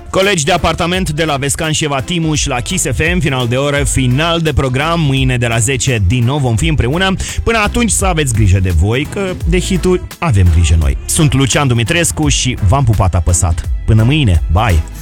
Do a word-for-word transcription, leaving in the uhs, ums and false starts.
Colegi de apartament de la Vescan și Eva Timuș la Kiss F M, final de oră, final de program. Mâine de la zece din nou vom fi împreună. Până atunci să aveți grijă de voi, că de hituri avem grijă noi. Sunt Lucian Dumitrescu și v-am pupat apăsat. Până mâine, bye!